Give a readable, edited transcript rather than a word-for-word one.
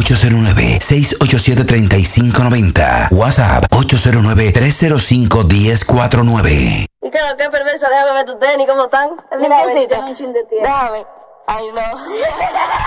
809-687-3590. WhatsApp 809-305-1049. ¿Y qué lo que perversa? Déjame ver tus tenis, ¿cómo están? Mira, a ver si tiene un chin de tiempo. Déjame. Ay, no.